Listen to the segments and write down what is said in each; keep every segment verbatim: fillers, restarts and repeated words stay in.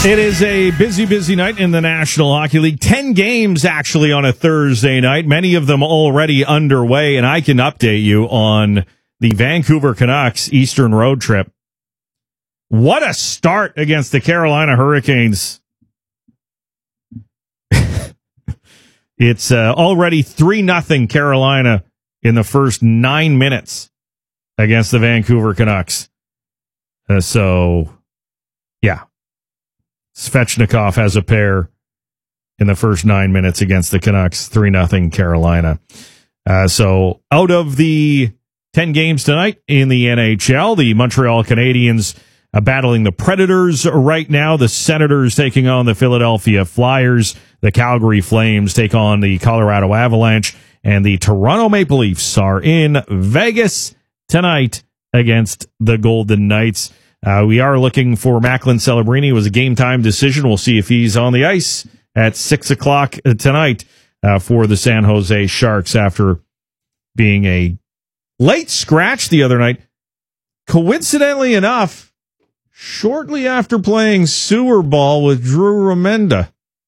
It is a busy, busy night in the National Hockey League. Ten games, actually, on a Thursday night. Many of them already underway, and I can update you on the Vancouver Canucks Eastern road trip. What a start against the Carolina Hurricanes. It's uh, already three nothing Carolina in the first nine minutes against the Vancouver Canucks. Uh, so, yeah. Svechnikov has a pair in the first nine minutes against the Canucks, three nothing Carolina. Uh, so out of the ten games tonight in the N H L, the Montreal Canadiens uh, battling the Predators right now. The Senators taking on the Philadelphia Flyers. The Calgary Flames take on the Colorado Avalanche. And the Toronto Maple Leafs are in Vegas tonight against the Golden Knights. Uh, we are looking for Macklin Celebrini. It was a game-time decision. We'll see if he's on the ice at six o'clock tonight uh, for the San Jose Sharks after being a late scratch the other night. Coincidentally enough, shortly after playing sewer ball with Drew Remenda.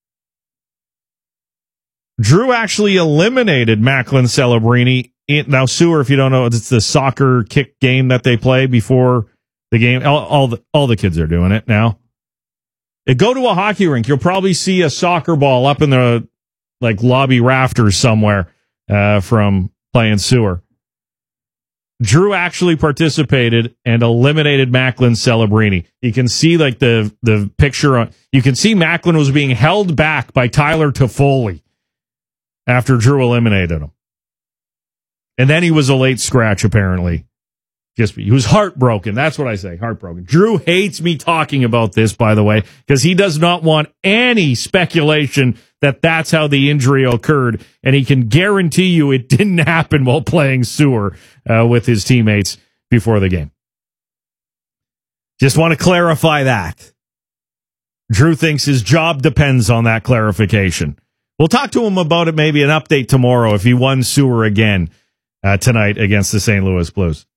Drew actually eliminated Macklin Celebrini. In, now, sewer, if you don't know, it's the soccer kick game that they play before the game. All, all the all the kids are doing it now. It, go to a hockey rink. You'll probably see a soccer ball up in the like lobby rafters somewhere uh, from playing sewer. Drew actually participated and eliminated Macklin Celebrini. You can see like the the picture on. You can see Macklin was being held back by Tyler Toffoli after Drew eliminated him, and then he was a late scratch apparently. Just he was heartbroken. That's what I say, heartbroken. Drew hates me talking about this, by the way, because he does not want any speculation that that's how the injury occurred, and he can guarantee you it didn't happen while playing sewer uh, with his teammates before the game. Just want to clarify that. Drew thinks his job depends on that clarification. We'll talk to him about it, maybe an update tomorrow if he won sewer again uh, tonight against the Saint Louis Blues.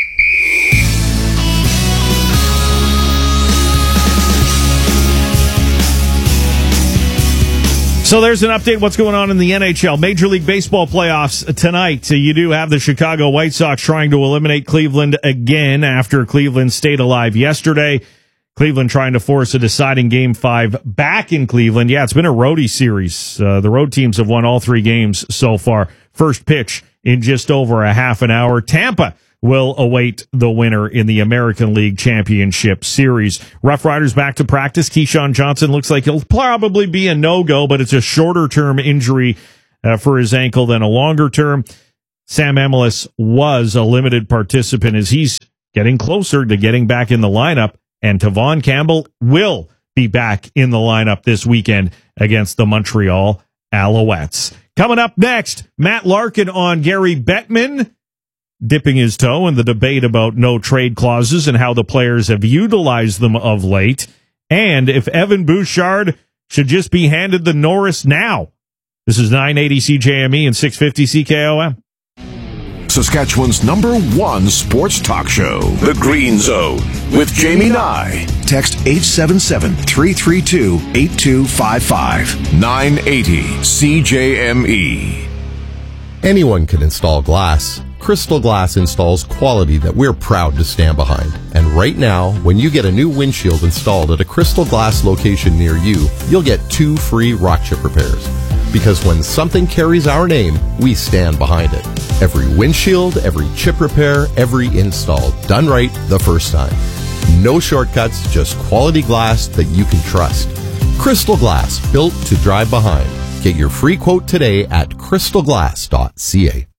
So there's an update what's going on in the N H L. Major League Baseball playoffs tonight. You do have the Chicago White Sox trying to eliminate Cleveland again after Cleveland stayed alive yesterday. Cleveland trying to force a deciding game five back in Cleveland. Yeah, it's been a roadie series. Uh, the road teams have won all three games so far. First pitch in just over a half an hour. Tampa will await the winner in the American League Championship Series. Rough Riders back to practice. Keyshawn Johnson looks like he'll probably be a no-go, but it's a shorter-term injury uh, for his ankle than a longer-term. Sam Emilus was a limited participant as he's getting closer to getting back in the lineup, and Tavon Campbell will be back in the lineup this weekend against the Montreal Alouettes. Coming up next, Matt Larkin on Gary Bettman, dipping his toe in the debate about no trade clauses and how the players have utilized them of late, and if Evan Bouchard should just be handed the Norris now. This is nine eighty C J M E and six fifty C K O M. Saskatchewan's number one sports talk show, The Green Zone, with Jamie Nye. Text eight seven seven, three three two, eight two five five. nine eighty C J M E. Anyone can install glass. Crystal Glass installs quality that we're proud to stand behind. And right now, when you get a new windshield installed at a Crystal Glass location near you, you'll get two free rock chip repairs. Because when something carries our name, we stand behind it. Every windshield, every chip repair, every install, done right the first time. No shortcuts, just quality glass that you can trust. Crystal Glass, built to drive behind. Get your free quote today at crystal glass dot c a.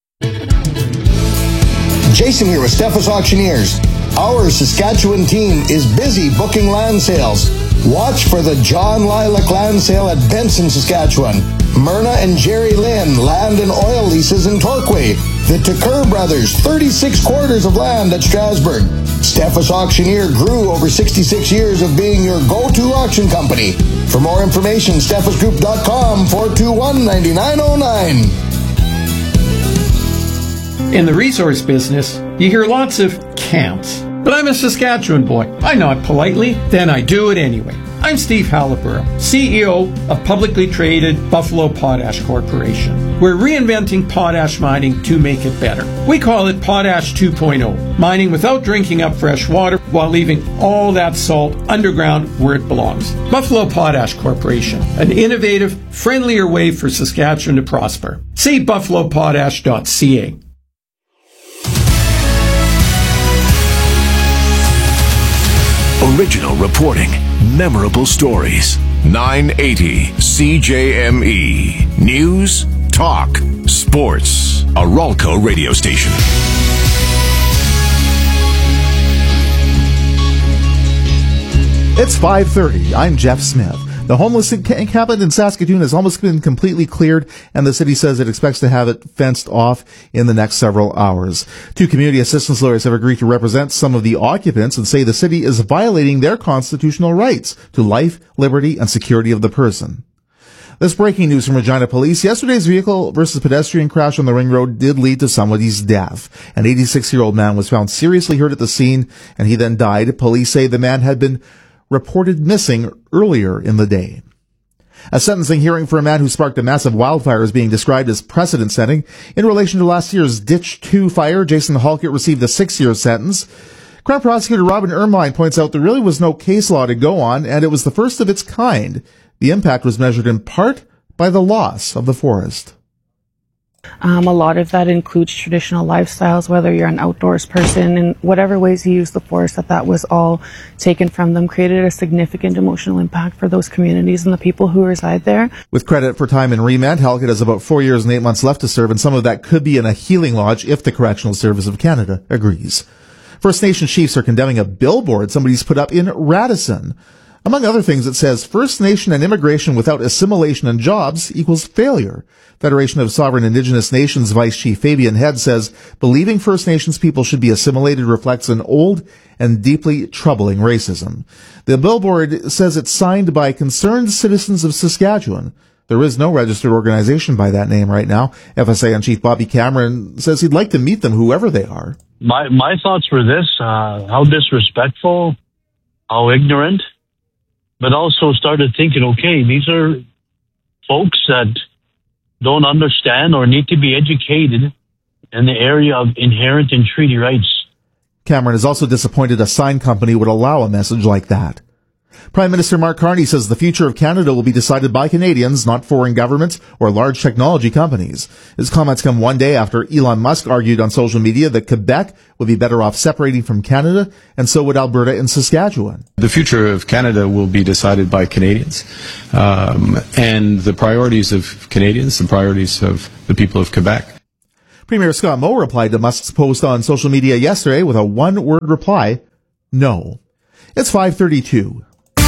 Jason here with Steffes Auctioneers. Our Saskatchewan team is busy booking land sales. Watch for the John Lilac Land Sale at Benson, Saskatchewan. Myrna and Jerry Lynn Land and Oil Leases in Torquay. The Tucker Brothers, thirty-six quarters of land at Strasbourg. Steffes Auctioneer grew over sixty-six years of being your go-to auction company. For more information, steffes group dot com, four two one, nine nine zero nine. In the resource business, you hear lots of can'ts. But I'm a Saskatchewan boy. I nod politely, then I do it anyway. I'm Steve Halliburton, C E O of publicly traded Buffalo Potash Corporation. We're reinventing potash mining to make it better. We call it Potash two point oh, mining without drinking up fresh water while leaving all that salt underground where it belongs. Buffalo Potash Corporation, an innovative, friendlier way for Saskatchewan to prosper. See buffalo potash dot c a. Original reporting, memorable stories. nine eighty C J M E. News, talk, sports. A Ralco radio station. It's five thirty. I'm Jeff Smith. The homeless encampment in Saskatoon has almost been completely cleared, and the city says it expects to have it fenced off in the next several hours. Two community assistance lawyers have agreed to represent some of the occupants and say the city is violating their constitutional rights to life, liberty, and security of the person. This breaking news from Regina Police. Yesterday's vehicle versus pedestrian crash on the Ring Road did lead to somebody's death. An eighty-six-year-old man was found seriously hurt at the scene, and he then died. Police say the man had been reported missing earlier in the day. A sentencing hearing for a man who sparked a massive wildfire is being described as precedent-setting. In relation to last year's Ditch two fire, Jason Halkett received a six-year sentence. Crown Prosecutor Robin Ermine points out there really was no case law to go on, and it was the first of its kind. The impact was measured in part by the loss of the forest. Um, a lot of that includes traditional lifestyles, whether you're an outdoors person, and whatever ways you use the forest, that that was all taken from them, created a significant emotional impact for those communities and the people who reside there. With credit for time in remand, Halkett has about four years and eight months left to serve, and some of that could be in a healing lodge if the Correctional Service of Canada agrees. First Nation chiefs are condemning a billboard somebody's put up in Radisson. Among other things, it says, First Nation and immigration without assimilation and jobs equals failure. Federation of Sovereign Indigenous Nations Vice Chief Fabian Head says, believing First Nations people should be assimilated reflects an old and deeply troubling racism. The billboard says it's signed by concerned citizens of Saskatchewan. There is no registered organization by that name right now. F S A and Chief Bobby Cameron says he'd like to meet them, whoever they are. My, my thoughts were this, uh, how disrespectful, how ignorant. But also started thinking, okay, these are folks that don't understand or need to be educated in the area of inherent and treaty rights. Cameron is also disappointed a sign company would allow a message like that. Prime Minister Mark Carney says the future of Canada will be decided by Canadians, not foreign governments or large technology companies. His comments come one day after Elon Musk argued on social media that Quebec would be better off separating from Canada, and so would Alberta and Saskatchewan. The future of Canada will be decided by Canadians, um, and the priorities of Canadians, the priorities of the people of Quebec. Premier Scott Moe replied to Musk's post on social media yesterday with a one-word reply, no. It's five thirty-two.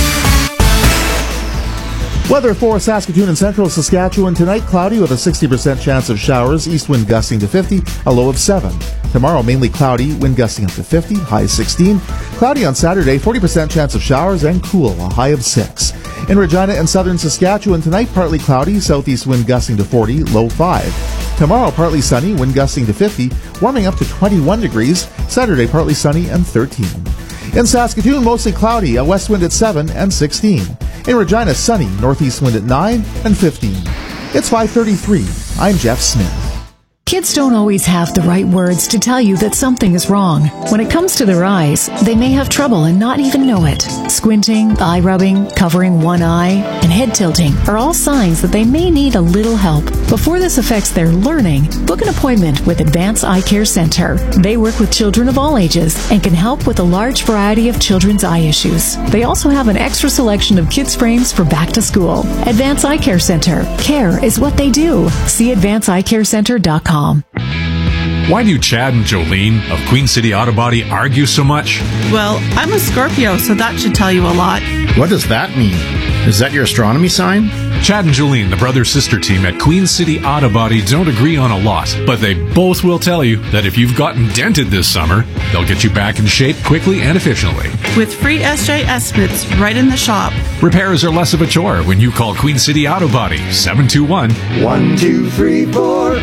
Weather for Saskatoon and central Saskatchewan tonight, cloudy with a sixty percent chance of showers, east wind gusting to fifty, a low of seven. Tomorrow, mainly cloudy, wind gusting up to fifty, high sixteen. Cloudy on Saturday, forty percent chance of showers and cool, a high of six. In Regina and southern Saskatchewan tonight, partly cloudy, southeast wind gusting to forty, low five. Tomorrow, partly sunny, wind gusting to fifty, warming up to twenty-one degrees. Saturday, partly sunny and thirteen. In Saskatoon, mostly cloudy, a west wind at seven and sixteen. In Regina, sunny, northeast wind at nine and fifteen. It's five thirty-three. I'm Jeff Smith. Kids don't always have the right words to tell you that something is wrong. When it comes to their eyes, they may have trouble and not even know it. Squinting, eye rubbing, covering one eye, and head tilting are all signs that they may need a little help. Before this affects their learning, book an appointment with Advance Eye Care Center. They work with children of all ages and can help with a large variety of children's eye issues. They also have an extra selection of kids' frames for back to school. Advance Eye Care Center. Care is what they do. See advance eye care center dot com. Why do Chad and Jolene of Queen City Auto Body argue so much? Well, I'm a Scorpio, so that should tell you a lot. What does that mean? Is that your astronomy sign? Chad and Jolene, the brother-sister team at Queen City Auto Body, don't agree on a lot, but they both will tell you that if you've gotten dented this summer, they'll get you back in shape quickly and efficiently. With free S J estimates right in the shop. Repairs are less of a chore when you call Queen City Auto Body, seven two one, one two three four.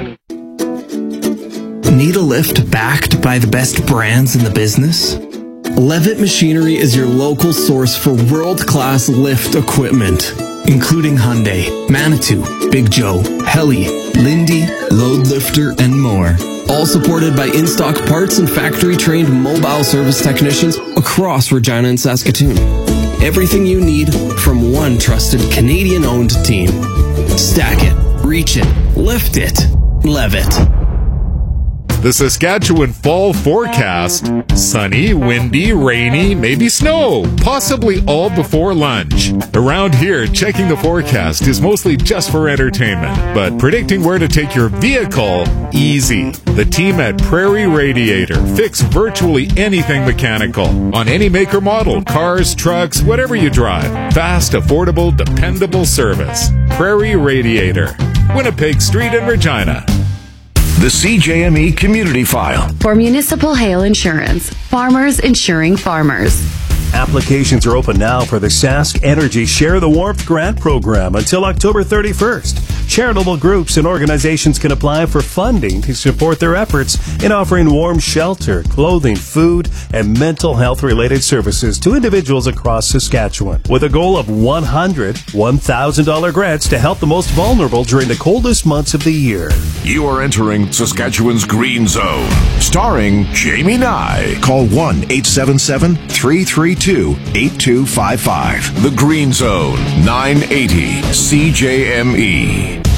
Need a lift backed by the best brands in the business? Levitt Machinery is your local source for world-class lift equipment, including Hyundai, Manitou, Big Joe, Heli, Lindy, Load Lifter, and more. All supported by in-stock parts and factory-trained mobile service technicians across Regina and Saskatoon. Everything you need from one trusted Canadian-owned team. Stack it, reach it, lift it, Levitt. The Saskatchewan fall forecast: sunny, windy, rainy, maybe snow, possibly all before lunch. Around here, checking the forecast is mostly just for entertainment, but predicting where to take your vehicle, easy. The team at Prairie Radiator fix virtually anything mechanical on any make or model, cars, trucks, whatever you drive. Fast, affordable, dependable service. Prairie Radiator, Winnipeg Street in Regina. The C J M E Community File. For municipal hail insurance, farmers insuring farmers. Applications are open now for the Sask Energy Share the Warmth Grant Program until October thirty-first. Charitable groups and organizations can apply for funding to support their efforts in offering warm shelter, clothing, food, and mental health-related services to individuals across Saskatchewan, with a goal of one hundred one thousand dollars grants to help the most vulnerable during the coldest months of the year. You are entering Saskatchewan's Green Zone, starring Jamie Nye. Call one eight seven seven, three three two, eight two five five. The Green Zone, nine eighty C J M E.